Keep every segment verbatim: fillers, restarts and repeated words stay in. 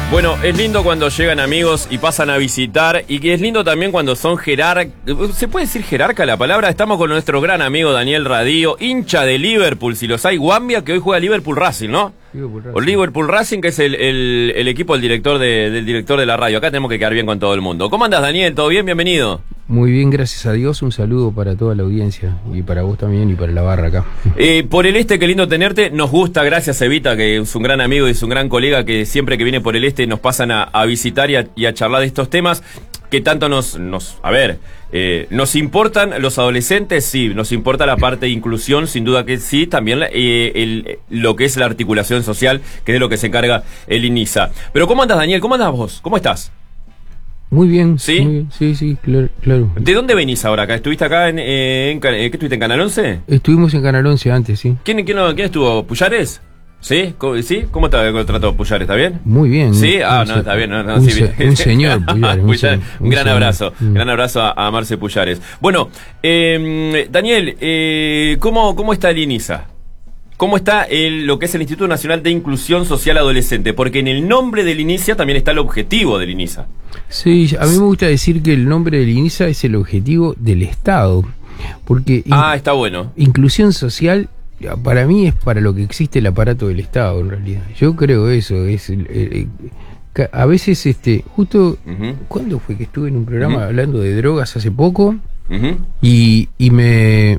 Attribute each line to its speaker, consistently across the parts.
Speaker 1: Bueno, es lindo cuando llegan amigos y pasan a visitar, y que es lindo también cuando son jerarcas. ¿Se puede decir jerarca la palabra? Estamos con nuestro gran amigo Daniel Radío, hincha de Liverpool, si los hay, Guambia, que hoy juega Liverpool Racing, ¿no? Liverpool Racing. O Liverpool Racing, que es el, el, el equipo del director de, del director de la radio. Acá tenemos que quedar bien con todo el mundo. ¿Cómo andas, Daniel? ¿Todo bien? Bienvenido.
Speaker 2: Muy bien, gracias a Dios. Un saludo para toda la audiencia y para vos también y para la barra acá.
Speaker 1: Eh, por el este, qué lindo tenerte. Nos gusta, gracias Evita, que es un gran amigo y es un gran colega que siempre que viene por el este nos pasan a, a visitar y a, y a charlar de estos temas que tanto nos, nos a ver, eh, nos importan los adolescentes, sí, nos importa la parte de inclusión, sin duda que sí, también eh, el, lo que es la articulación social, que es de lo que se encarga el INISA. Pero ¿cómo andas, Daniel? ¿Cómo andas vos? ¿Cómo estás?
Speaker 2: Muy bien.
Speaker 1: ¿Sí?
Speaker 2: Muy bien. Sí, sí, claro, claro.
Speaker 1: ¿De dónde venís ahora acá? ¿Estuviste acá en, eh, en, ¿qué estuviste en Canal once?
Speaker 2: Estuvimos en Canal once antes, sí.
Speaker 1: ¿Quién, quién, quién estuvo? ¿Pullares? ¿Sí? ¿Cómo, ¿sí? ¿Cómo te trató Pullares? ¿Está bien?
Speaker 2: Muy bien.
Speaker 1: ¿Sí? Ah,
Speaker 2: un,
Speaker 1: no, está bien. No, no,
Speaker 2: un,
Speaker 1: sí,
Speaker 2: se,
Speaker 1: bien.
Speaker 2: un señor Pullares. Un,
Speaker 1: Pullares,
Speaker 2: un,
Speaker 1: un
Speaker 2: un
Speaker 1: gran
Speaker 2: señor.
Speaker 1: abrazo.
Speaker 2: Mm.
Speaker 1: Gran abrazo a, a Marce Pullares. Bueno, eh, Daniel, eh, ¿cómo, ¿cómo está el INISA? ¿Cómo está el, lo que es el Instituto Nacional de Inclusión Social Adolescente? Porque en el nombre del INISA también está el objetivo del INISA.
Speaker 2: Sí, a mí me gusta decir que el nombre del INISA es el objetivo del Estado. Porque
Speaker 1: ah, está bueno.
Speaker 2: Inclusión social, para mí, es para lo que existe el aparato del Estado, en realidad. Yo creo eso. Es el, el, el, a veces, este, justo, uh-huh. ¿cuándo fue que estuve en un programa uh-huh. hablando de drogas hace poco? Uh-huh. Y, y me...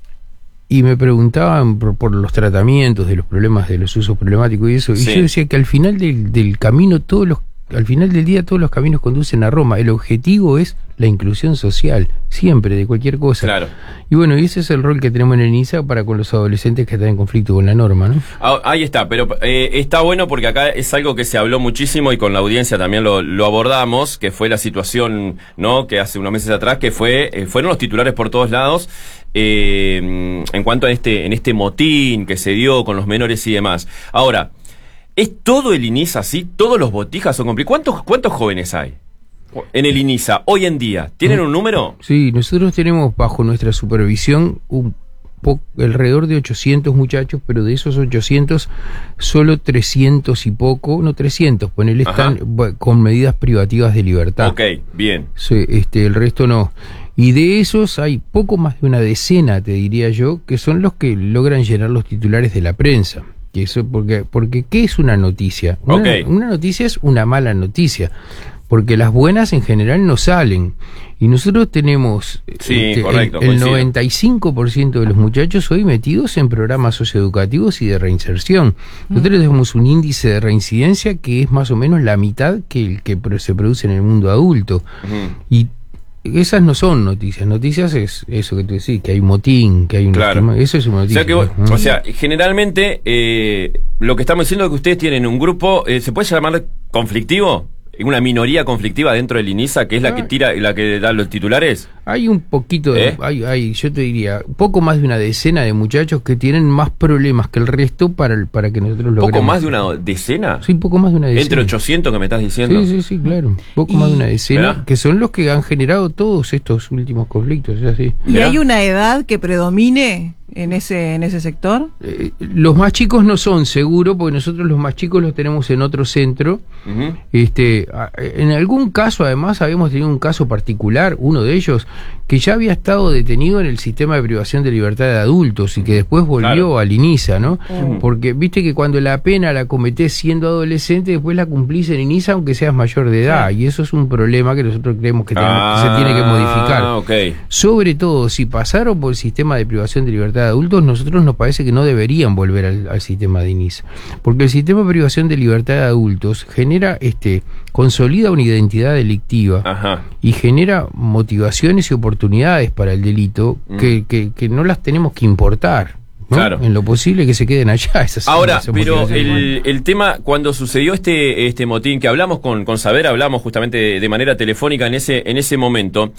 Speaker 2: Y me preguntaban por, por los tratamientos de los problemas, de los usos problemáticos y eso. Sí. Y yo decía que al final del, del camino, todos los, al final del día, todos los caminos conducen a Roma. El objetivo es la inclusión social, siempre, de cualquier cosa.
Speaker 1: Claro. Y
Speaker 2: bueno, y ese es el rol que tenemos en el INISA para con los adolescentes que están en conflicto con la norma, ¿no?
Speaker 1: Ah, ahí está, pero eh, está bueno porque acá es algo que se habló muchísimo y con la audiencia también lo, lo abordamos, que fue la situación, ¿no?, que hace unos meses atrás, que fue eh, fueron los titulares por todos lados. Eh, en cuanto a este, en este motín que se dio con los menores y demás. Ahora, ¿es todo el INISA así? ¿Todos los botijas son complicados? ¿Cuántos, cuántos jóvenes hay en el INISA hoy en día? ¿Tienen un número?
Speaker 2: Sí, nosotros tenemos bajo nuestra supervisión un poco, alrededor de ochocientos muchachos, pero de esos ochocientos solo trescientos y poco, no trescientos, ponele, están con medidas privativas de libertad.
Speaker 1: Ok, bien.
Speaker 2: Sí, este, el resto no. Y de esos hay poco más de una decena, te diría yo, que son los que logran llenar los titulares de la prensa. Que eso porque, porque ¿qué es una noticia? Una,
Speaker 1: okay.
Speaker 2: una noticia es una mala noticia, porque las buenas en general no salen. Y nosotros tenemos
Speaker 1: sí,
Speaker 2: este,
Speaker 1: correcto,
Speaker 2: el, el noventa y cinco por ciento de los muchachos hoy metidos en programas socioeducativos y de reinserción. Nosotros mm. tenemos un índice de reincidencia que es más o menos la mitad que el que se produce en el mundo adulto. Mm. Y esas no son noticias. Noticias es eso que tú decís, que hay motín, que hay un
Speaker 1: claro.
Speaker 2: esquema. Eso es una noticia.
Speaker 1: O sea, que vos, o sea generalmente eh, lo que estamos diciendo es que ustedes tienen un grupo, eh, ¿se puede llamar conflictivo? ¿Una minoría conflictiva dentro del INISA que es la que tira, la que da los titulares?
Speaker 2: Hay un poquito de, ¿Eh? hay, hay, yo te diría, poco más de una decena de muchachos que tienen más problemas que el resto para, el, para que nosotros logremos.
Speaker 1: ¿Poco más de una decena?
Speaker 2: Sí, poco más de una decena.
Speaker 1: ¿Entre ochocientos que me estás diciendo?
Speaker 2: Sí, sí, sí, claro. Poco y, más de una decena, ¿verdad? Que son los que han generado todos estos últimos conflictos. ¿Es así?
Speaker 3: ¿Y hay una edad que predomine en ese en ese sector?
Speaker 2: Eh, los más chicos no son, seguro, porque nosotros los más chicos los tenemos en otro centro. Uh-huh. Este, en algún caso, además, habíamos tenido un caso particular, uno de ellos, que ya había estado detenido en el sistema de privación de libertad de adultos y que después volvió claro. al INISA, ¿no? Uh-huh. Porque viste que cuando la pena la cometés siendo adolescente, después la cumplís en INISA aunque seas mayor de edad, sí. y eso es un problema que nosotros creemos que, tenemos, ah, que se tiene que modificar.
Speaker 1: Okay.
Speaker 2: Sobre todo, si pasaron por el sistema de privación de libertad de adultos, nosotros nos parece que no deberían volver al, al sistema de INISA, porque el sistema de privación de libertad de adultos genera, este, consolida una identidad delictiva. Ajá. Y genera motivaciones y oportunidades para el delito mm. que, que, que no las tenemos que importar, ¿no? Claro. En lo posible que se queden allá. Esas,
Speaker 1: Ahora,
Speaker 2: esas
Speaker 1: pero el, el tema, cuando sucedió este este motín, que hablamos con, con Saber, hablamos justamente de, de manera telefónica en ese, en ese momento,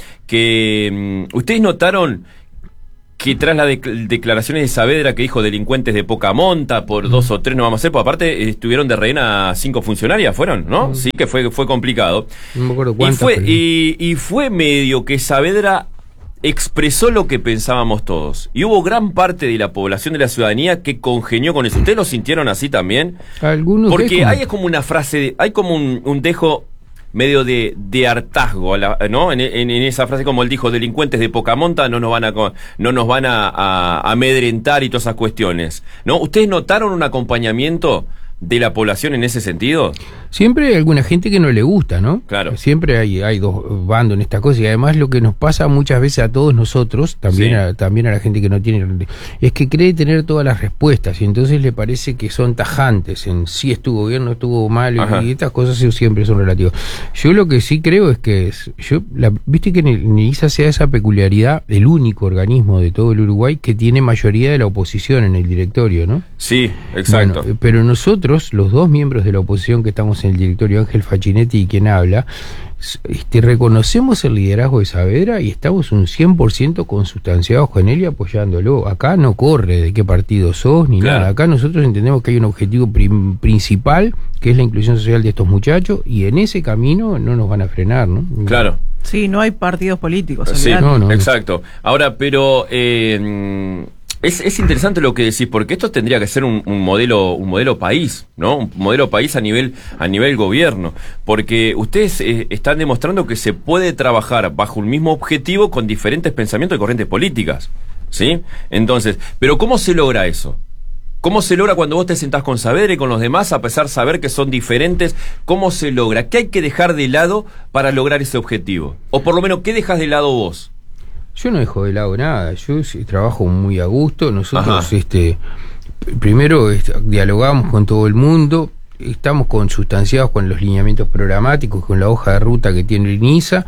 Speaker 1: que um, ustedes notaron que tras las de, declaraciones de Saavedra que dijo delincuentes de poca monta, por mm. dos o tres no vamos a hacer, pues aparte estuvieron de rehén a cinco funcionarias, fueron, ¿no? Mm. Sí, que fue, fue complicado.
Speaker 2: No me acuerdo cuántas.
Speaker 1: Y fue,
Speaker 2: pero...
Speaker 1: y, y fue medio que Saavedra expresó lo que pensábamos todos. Y hubo gran parte de la población de la ciudadanía que congenió con eso. ¿Ustedes lo sintieron así también?
Speaker 2: Algunos
Speaker 1: Porque hay como una frase, hay como un, un dejo medio de, de hartazgo, ¿no? En, en, en esa frase, como él dijo, delincuentes de poca monta no nos van a no nos van a, a, a amedrentar y todas esas cuestiones, ¿no? ¿Ustedes notaron un acompañamiento de la población en ese sentido?
Speaker 2: Siempre hay alguna gente que no le gusta, ¿no?
Speaker 1: Claro.
Speaker 2: Siempre hay, hay dos bandos en esta cosa, y además lo que nos pasa muchas veces a todos nosotros, también, sí. a, también a la gente que no tiene, es que cree tener todas las respuestas y entonces le parece que son tajantes en si es tu gobierno, estuvo mal, Ajá. y estas cosas siempre son relativas. Yo lo que sí creo es que es, yo la, viste que NINISA sea esa peculiaridad, el único organismo de todo el Uruguay que tiene mayoría de la oposición en el directorio, ¿no?
Speaker 1: Sí, exacto.
Speaker 2: Bueno, pero nosotros, los dos miembros de la oposición que estamos en el directorio, Ángel Facchinetti y quien habla, este, reconocemos el liderazgo de Saavedra y estamos un cien por ciento consustanciados con él y apoyándolo. Acá no corre de qué partido sos ni claro. nada. Acá nosotros entendemos que hay un objetivo prim- principal, que es la inclusión social de estos muchachos, y en ese camino no nos van a frenar, ¿no?
Speaker 1: Claro.
Speaker 3: Sí, no hay partidos políticos.
Speaker 1: Sí, no, no, exacto. Ahora, pero... Eh, Es, es interesante lo que decís, porque esto tendría que ser un, un modelo un modelo país, ¿no? Un modelo país a nivel a nivel gobierno, porque ustedes eh, están demostrando que se puede trabajar bajo un mismo objetivo con diferentes pensamientos y corrientes políticas, ¿sí? Entonces, pero ¿cómo se logra eso? ¿Cómo se logra cuando vos te sentás con Saavedra y con los demás, a pesar de saber que son diferentes? ¿Cómo se logra? ¿Qué hay que dejar de lado para lograr ese objetivo? O por lo menos, ¿qué dejas de lado vos?
Speaker 2: Yo no dejo de lado nada, yo sí, trabajo muy a gusto, nosotros Ajá. este primero este, dialogamos con todo el mundo, estamos consustanciados con los lineamientos programáticos, con la hoja de ruta que tiene el NINISA,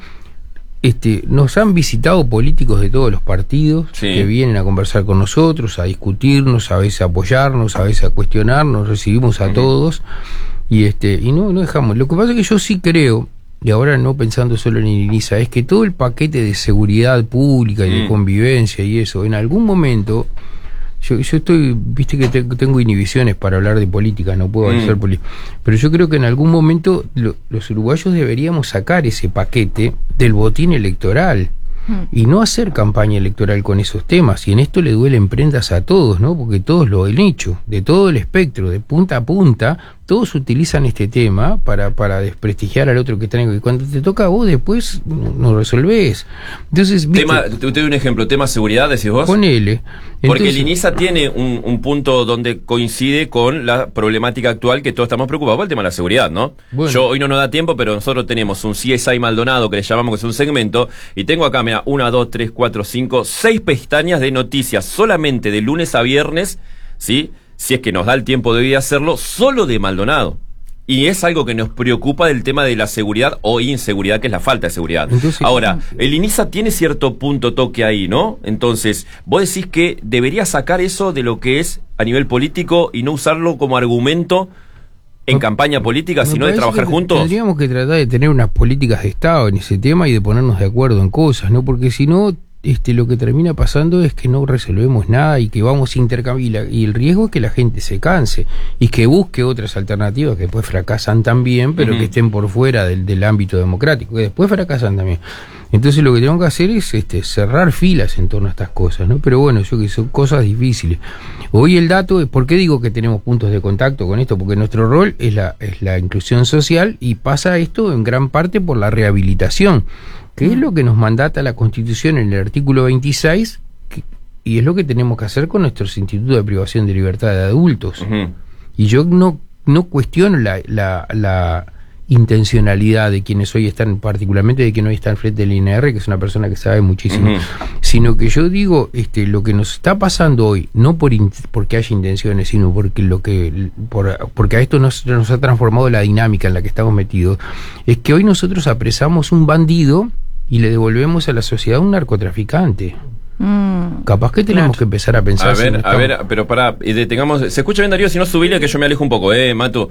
Speaker 2: este, nos han visitado políticos de todos los partidos sí. que vienen a conversar con nosotros, a discutirnos, a veces a apoyarnos, a veces a cuestionarnos, recibimos a uh-huh. todos y este y no, no dejamos. Lo que pasa es que yo sí creo, y ahora no pensando solo en NINISA, es que todo el paquete de seguridad pública y mm. de convivencia y eso, en algún momento, yo, yo estoy, viste que te, tengo inhibiciones para hablar de política, no puedo mm. hacer política, pero yo creo que en algún momento lo, los uruguayos deberíamos sacar ese paquete del botín electoral mm. y no hacer campaña electoral con esos temas, y en esto le duelen prendas a todos, ¿no? Porque todos lo han hecho, de todo el espectro, de punta a punta, todos utilizan este tema para, para desprestigiar al otro que está en... Cuando te toca a vos, después no, no resolvés. Entonces, ¿viste?
Speaker 1: Tema, te, te doy un ejemplo, tema seguridad, decís vos.
Speaker 2: Ponele.
Speaker 1: Porque el NINISA tiene un, un punto donde coincide con la problemática actual que todos estamos preocupados por el tema de la seguridad, ¿no? Bueno. Yo hoy no nos da tiempo, pero nosotros tenemos un C S I Maldonado, que le llamamos que es un segmento, y tengo acá, mira, una, dos, tres, cuatro, cinco, seis pestañas de noticias solamente de lunes a viernes, ¿sí? Si es que nos da el tiempo de hacerlo, solo de Maldonado. Y es algo que nos preocupa del tema de la seguridad o inseguridad, que es la falta de seguridad. Entonces, ahora, el NINISA tiene cierto punto toque ahí, ¿no? Entonces, vos decís que debería sacar eso de lo que es a nivel político y no usarlo como argumento en me, campaña política, sino de trabajar juntos.
Speaker 2: Tendríamos que tratar de tener unas políticas de Estado en ese tema y de ponernos de acuerdo en cosas, ¿no? Porque si no... Este, lo que termina pasando es que no resolvemos nada y que vamos a intercambiar, y el riesgo es que la gente se canse y que busque otras alternativas que después fracasan también, pero uh-huh. que estén por fuera del, del ámbito democrático, que después fracasan también. Entonces lo que tenemos que hacer es este, cerrar filas en torno a estas cosas, ¿no? Pero bueno, yo que son cosas difíciles. Hoy el dato, ¿por qué digo que tenemos puntos de contacto con esto? Porque nuestro rol es la, es la inclusión social, y pasa esto en gran parte por la rehabilitación, que es lo que nos mandata la Constitución en el artículo veintiséis, que, y es lo que tenemos que hacer con nuestros institutos de privación de libertad de adultos. Uh-huh. Y yo no, no cuestiono la, la, la intencionalidad de quienes hoy están, particularmente de quien hoy está al frente del I N R, que es una persona que sabe muchísimo, uh-huh. sino que yo digo, este, lo que nos está pasando hoy, no por in, porque haya intenciones, sino porque lo que por, porque a esto nos, nos ha transformado la dinámica en la que estamos metidos, es que hoy nosotros apresamos un bandido y le devolvemos a la sociedad un narcotraficante. Mm, Capaz que tenemos claro. que empezar a pensar.
Speaker 1: A ver, a ver, pero para detengamos. Se escucha bien, Darío, si no subile, que yo me alejo un poco, eh, Matu.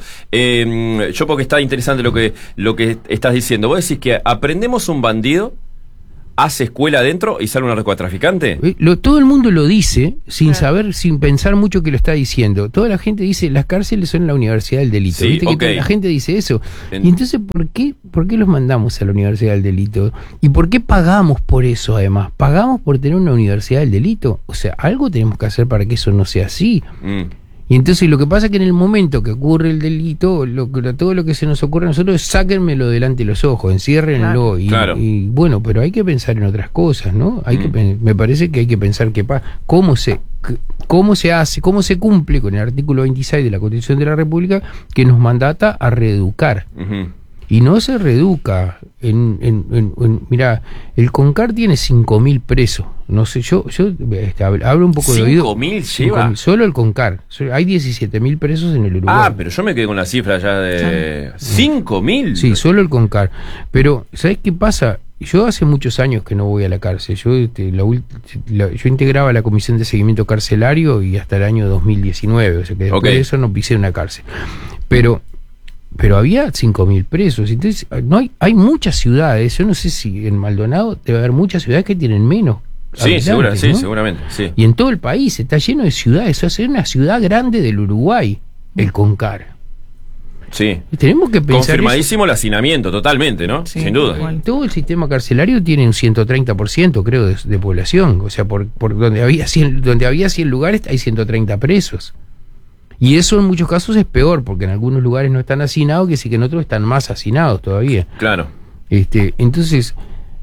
Speaker 1: Eh, yo porque está interesante lo que lo que estás diciendo. Vos decís que aprendemos un bandido, hace escuela adentro y sale un narcotraficante.
Speaker 2: Eh, Lo, todo el mundo lo dice sin
Speaker 3: Claro.
Speaker 2: saber, sin pensar mucho que lo está diciendo. Toda la gente dice, las cárceles son la universidad del delito.
Speaker 1: Sí,
Speaker 2: ¿Viste que
Speaker 1: ok.
Speaker 2: toda la gente dice eso?
Speaker 1: En-
Speaker 2: Y entonces, ¿por qué, ¿por qué los mandamos a la universidad del delito? ¿Y por qué pagamos por eso además? ¿Pagamos por tener una universidad del delito? O sea, algo tenemos que hacer para que eso no sea así.
Speaker 1: Mm.
Speaker 2: Y entonces lo que pasa es que en el momento que ocurre el delito, lo, que- todo lo que se nos ocurre a nosotros es sáquenmelo delante de los ojos, enciérrenlo.
Speaker 3: Claro.
Speaker 2: Y,
Speaker 1: Claro.
Speaker 2: y bueno, pero hay que pensar en otras cosas, ¿no? Hay
Speaker 1: Mm.
Speaker 2: que pen- me parece que hay que pensar que pa, cómo se c- cómo se hace, cómo se cumple con el artículo veintiséis de la Constitución de la República que nos mandata a reeducar.
Speaker 1: Ujú.
Speaker 2: Y no se reeduca en, en, en, en- mira, el CONCAR tiene cinco mil presos. No sé, yo yo este, hablo hablo un poco de oído.
Speaker 1: ¿cinco mil
Speaker 2: cinco
Speaker 1: lleva?
Speaker 2: mil, solo el CONCAR. So- Hay diecisiete mil presos en el Uruguay.
Speaker 1: Ah, pero yo me quedé con la cifra ya de cinco mil.
Speaker 2: Sí, solo el CONCAR. Pero, ¿sabes qué pasa? Yo hace muchos años que no voy a la cárcel. Yo, este, la ult- la- yo integraba la Comisión de Seguimiento Carcelario y hasta el año dos mil diecinueve. O sea que después
Speaker 1: Ok.
Speaker 2: de eso no pisé una cárcel. Pero pero había cinco mil presos. Entonces, no hay hay muchas ciudades. Yo no sé si en Maldonado debe haber muchas ciudades que tienen menos.
Speaker 1: Sí,
Speaker 2: habitantes,
Speaker 1: segura, sí,
Speaker 2: ¿no?
Speaker 1: seguramente, sí.
Speaker 2: Y en todo el país está lleno de ciudades. O sea, es una ciudad grande del Uruguay, el CONCAR.
Speaker 1: Sí.
Speaker 2: Y tenemos que pensar eso.
Speaker 1: Confirmadísimo el hacinamiento, totalmente, ¿no?
Speaker 3: Sí,
Speaker 1: Sin duda.
Speaker 3: igual.
Speaker 2: Todo el sistema carcelario tiene un ciento treinta por ciento, creo, de, de población. O sea, por, por donde había cien, donde había cien lugares hay ciento treinta presos. Y eso en muchos casos es peor, porque en algunos lugares no están hacinados, que sí que en otros están más hacinados todavía.
Speaker 1: Claro,
Speaker 2: Este, entonces,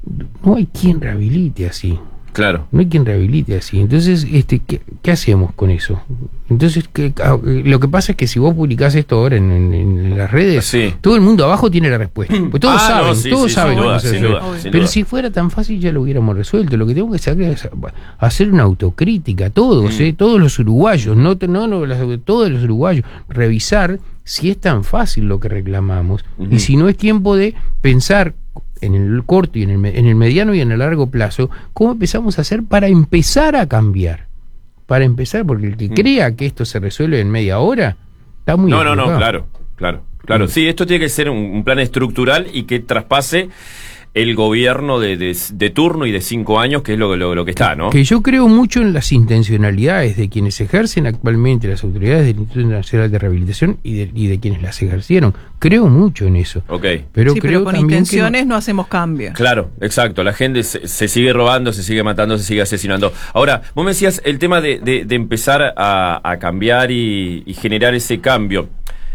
Speaker 2: no hay quien rehabilite así.
Speaker 1: claro.
Speaker 2: No hay quien rehabilite así. Entonces, este, ¿qué, qué hacemos con eso? Entonces, ¿qué- ah, lo que pasa es que si vos publicás esto ahora en, en- en las redes,
Speaker 1: Sí.
Speaker 2: todo el mundo abajo tiene la respuesta. Pues todos
Speaker 1: Ah, no,
Speaker 2: saben,
Speaker 1: sí,
Speaker 2: todos
Speaker 1: sí,
Speaker 2: saben
Speaker 1: sin
Speaker 2: lo que
Speaker 1: duda,
Speaker 2: se
Speaker 1: sin
Speaker 2: hace.
Speaker 1: duda, sin
Speaker 2: Pero
Speaker 1: duda.
Speaker 2: si fuera tan fácil ya lo hubiéramos resuelto. Lo que tenemos que hacer es hacer una autocrítica, todos,
Speaker 1: Mm.
Speaker 2: ¿eh? Todos los uruguayos, no, no, no las- todos los uruguayos, revisar si es tan fácil lo que reclamamos
Speaker 1: Ujú.
Speaker 2: y si no es tiempo de pensar en el corto y en el, me- en el mediano y en el largo plazo, cómo empezamos a hacer para empezar a cambiar. Para empezar, porque el que
Speaker 1: Mm.
Speaker 2: crea que esto se resuelve en media hora, está muy
Speaker 1: No, no, no,
Speaker 2: equivocado.
Speaker 1: claro, claro, claro.
Speaker 2: Mm.
Speaker 1: Sí, esto tiene que ser un, un plan estructural y que traspase el gobierno de, de, de turno y de cinco años, que es lo, lo, lo que está, ¿no?
Speaker 2: Que yo creo mucho en las intencionalidades de quienes ejercen actualmente las autoridades del Instituto Nacional de Rehabilitación y de, y de quienes las ejercieron. Creo mucho en eso.
Speaker 1: Ok.
Speaker 2: Pero
Speaker 3: Sí,
Speaker 2: creo
Speaker 3: pero con
Speaker 2: también que no-
Speaker 3: intenciones no, hacemos cambios.
Speaker 1: Claro, exacto. La gente se, se sigue robando, se sigue matando, se sigue asesinando. Ahora, vos me decías el tema de, de, de empezar a, a cambiar y, y generar ese cambio.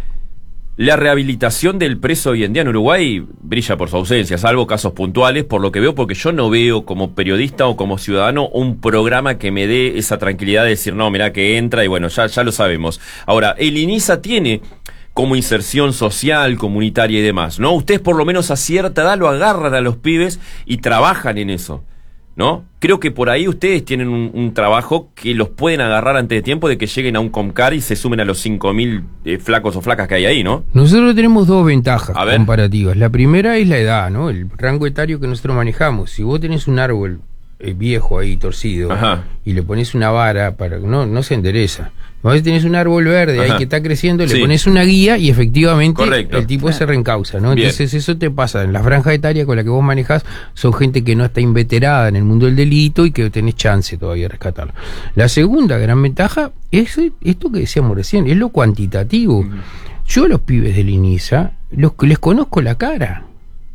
Speaker 1: La rehabilitación del preso hoy en día en Uruguay brilla por su ausencia, salvo casos puntuales, por lo que veo, porque yo no veo como periodista o como ciudadano un programa que me dé esa tranquilidad de decir, no, mirá que entra y bueno, ya, ya lo sabemos. Ahora, el INISA tiene como inserción social, comunitaria y demás, ¿no? Ustedes por lo menos a cierta edad lo agarran a los pibes y trabajan en eso, ¿no? Creo que por ahí ustedes tienen un, un trabajo que los pueden agarrar antes de tiempo de que lleguen a un CONCAR y se sumen a los cinco mil eh, flacos o flacas que hay ahí, ¿no?
Speaker 2: Nosotros tenemos dos ventajas
Speaker 1: A ver.
Speaker 2: comparativas. La primera es la edad, ¿no? El rango etario que nosotros manejamos. Si vos tenés un árbol eh, viejo ahí, torcido,
Speaker 1: Ajá.
Speaker 2: y le pones una vara para no no se endereza. A veces tenés un árbol verde
Speaker 1: Ajá.
Speaker 2: ahí que está creciendo,
Speaker 1: Sí.
Speaker 2: le pones una guía y efectivamente
Speaker 1: Correcto.
Speaker 2: el tipo se reencausa, ¿no?
Speaker 1: Bien.
Speaker 2: Entonces eso te pasa. En la franja etaria con la que vos manejás son gente que no está inveterada en el mundo del delito y que tenés chance todavía de rescatarlo. La segunda gran ventaja es esto que decíamos recién, es lo cuantitativo. Yo a los pibes del INISA los, les conozco la cara.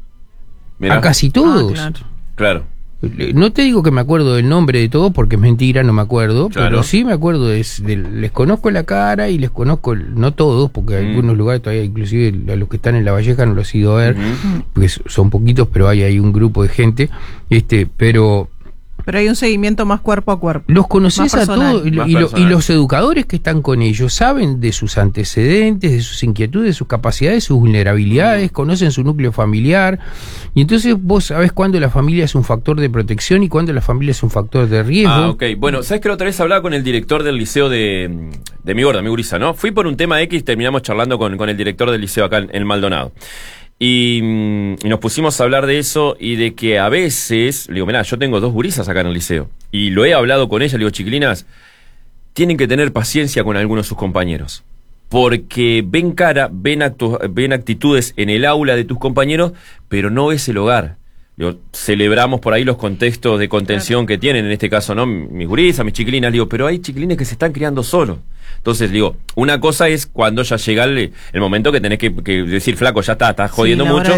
Speaker 1: Mirá.
Speaker 2: A casi todos.
Speaker 3: Ah, claro.
Speaker 1: Claro.
Speaker 2: No te digo que me acuerdo del nombre de todo porque es mentira, no me acuerdo,
Speaker 1: Claro.
Speaker 2: pero sí me acuerdo de, de- les conozco la cara y les conozco, no todos, porque hay
Speaker 1: Mm.
Speaker 2: algunos lugares todavía, inclusive a los que están en La Valleja no los he ido a ver,
Speaker 1: Ujú.
Speaker 2: porque son poquitos, pero hay ahí un grupo de gente, este, pero
Speaker 3: Pero hay un seguimiento más cuerpo a cuerpo.
Speaker 2: los conoces
Speaker 3: Más
Speaker 2: a
Speaker 3: personal.
Speaker 2: todos y, lo-
Speaker 1: Más
Speaker 2: y lo- y
Speaker 1: personal.
Speaker 2: los educadores que están con ellos saben de sus antecedentes, de sus inquietudes, de sus capacidades, sus vulnerabilidades, conocen su núcleo familiar y entonces vos sabés cuándo la familia es un factor de protección y cuándo la familia es un factor de riesgo.
Speaker 1: Ah, ok. Bueno, ¿sabes que la otra vez hablaba con el director del liceo de, de mi gorda, mi gurisa, ¿no? Fui por un tema X, terminamos charlando con, con el director del liceo acá en, en Maldonado. Y, mm, y nos pusimos a hablar de eso y de que a veces, le digo, mirá, yo tengo dos gurisas acá en el liceo. Y lo he hablado con ellas, le digo, chiquilinas, tienen que tener paciencia con algunos de sus compañeros. Porque ven cara, ven, actu- ven actitudes en el aula de tus compañeros, pero no ves el hogar. digo, celebramos por ahí los contextos de contención que tienen, en este caso, ¿no? Mis gurisas, mis chiquilinas, digo, pero hay chiquilines que se están criando solos. Entonces, digo, una cosa es cuando ya llega el, el momento que tenés que, que decir, flaco, ya está, estás jodiendo
Speaker 3: Sí, la hora
Speaker 1: mucho.